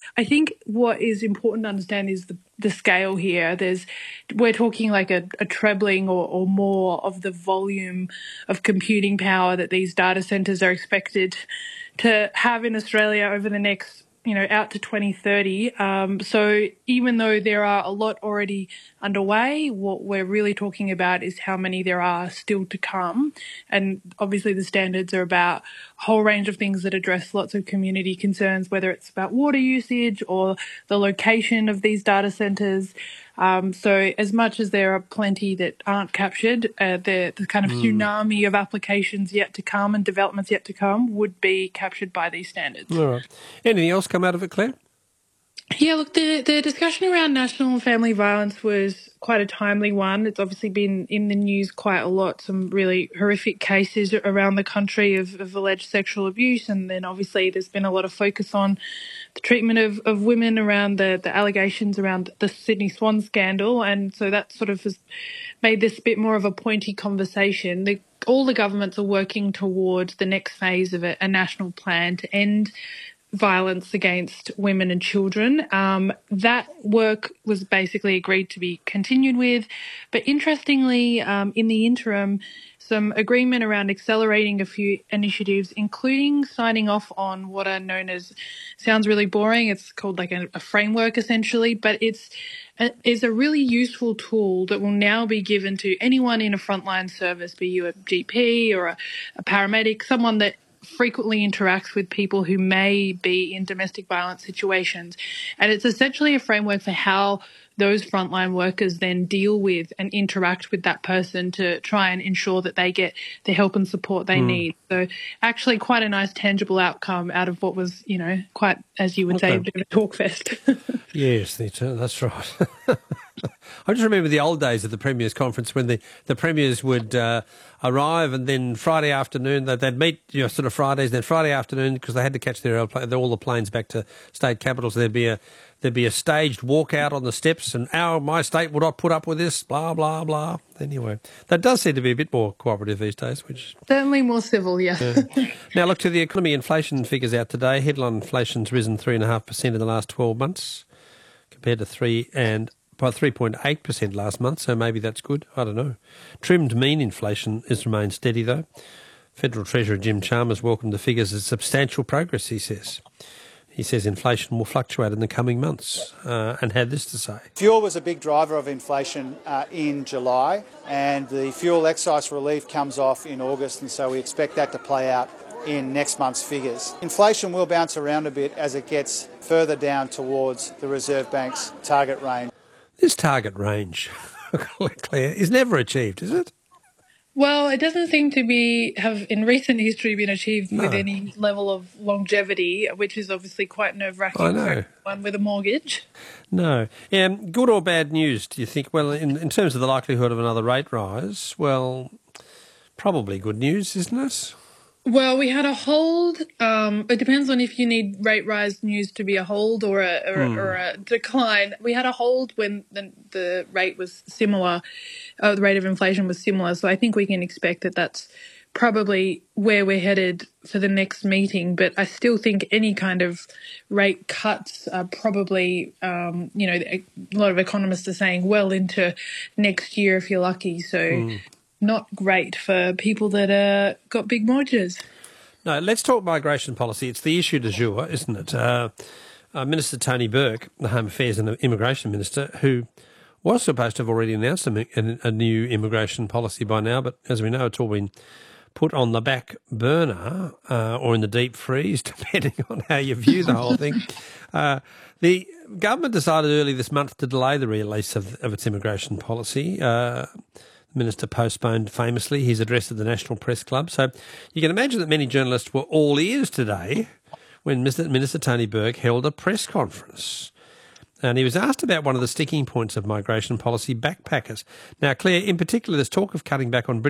I think what is important to understand is the scale here. We're talking like a trebling or more of the volume of computing power that these data centres are expected to have in Australia over the next, out to 2030. So even though there are a lot already underway, what we're really talking about is how many there are still to come. And obviously the standards are about a whole range of things that address lots of community concerns, whether it's about water usage or the location of these data centres. So as much as there are plenty that aren't captured, the kind of tsunami of applications yet to come and developments yet to come would be captured by these standards. All right. Anything else come out of it, Claire? Yeah, look, the discussion around national and family violence was quite a timely one. It's obviously been in the news quite a lot, some really horrific cases around the country of alleged sexual abuse, and then obviously there's been a lot of focus on the treatment of women around the allegations around the Sydney Swan scandal, and so that sort of has made this a bit more of a pointy conversation. All the governments are working towards the next phase of a national plan to end violence against women and children. That work was basically agreed to be continued with. But interestingly, in the interim, some agreement around accelerating a few initiatives, including signing off on what are known as, sounds really boring, it's called like a framework essentially, but it's a really useful tool that will now be given to anyone in a frontline service, be you a GP or a paramedic, someone that frequently interacts with people who may be in domestic violence situations. And it's essentially a framework for how those frontline workers then deal with and interact with that person to try and ensure that they get the help and support they need. So actually quite a nice tangible outcome out of what was, quite, as you would say, a bit of a talk fest. Yes, that's right. I just remember the old days of the Premier's Conference when the Premiers would arrive, and then Friday afternoon they'd meet, sort of Fridays, then Friday afternoon, because they had to catch all the planes back to state capitals, there'd be a staged walkout on the steps, and my state would not put up with this, blah, blah, blah. Anyway, that does seem to be a bit more cooperative these days, which... Certainly more civil, yeah. Now, look to the economy. Inflation figures out today. Headline inflation's risen 3.5% in the last 12 months, compared to 3.8% last month, so maybe that's good. I don't know. Trimmed mean inflation has remained steady, though. Federal Treasurer Jim Chalmers welcomed the figures as substantial progress, he says. He says inflation will fluctuate in the coming months and had this to say. Fuel was a big driver of inflation in July, and the fuel excise relief comes off in August, and so we expect that to play out in next month's figures. Inflation will bounce around a bit as it gets further down towards the Reserve Bank's target range. This target range, Claire, is never achieved, is it? Well, it doesn't seem to have in recent history been achieved with any level of longevity, which is obviously quite nerve-wracking for one with a mortgage. No. Good or bad news, do you think? Well, in terms of the likelihood of another rate rise, well, probably good news, isn't it? Well, we had a hold. It depends on if you need rate rise news to be a hold or a decline. We had a hold when the rate was similar, the rate of inflation was similar. So I think we can expect that that's probably where we're headed for the next meeting. But I still think any kind of rate cuts are probably, a lot of economists are saying well into next year if you're lucky. So. Not great for people that got big mortgages. No, let's talk migration policy. It's the issue du jour, isn't it? Minister Tony Burke, the Home Affairs and Immigration Minister, who was supposed to have already announced a new immigration policy by now, but as we know, it's all been put on the back burner or in the deep freeze, depending on how you view the whole thing. The government decided early this month to delay the release of its immigration policy. The Minister postponed famously his address at the National Press Club. So you can imagine that many journalists were all ears today when Minister Tony Burke held a press conference. And he was asked about one of the sticking points of migration policy, backpackers. Now, Claire, in particular, there's talk of cutting back on